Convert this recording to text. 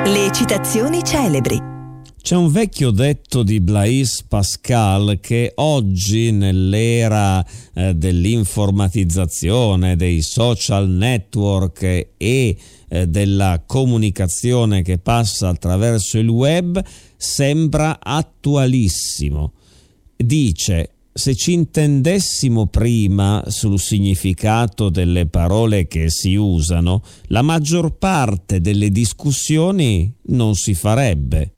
Le citazioni celebri. C'è un vecchio detto di Blaise Pascal che oggi, nell'era dell'informatizzazione, dei social network e della comunicazione che passa attraverso il web, sembra attualissimo. Dice: se ci intendessimo prima sul significato delle parole che si usano, la maggior parte delle discussioni non si farebbe.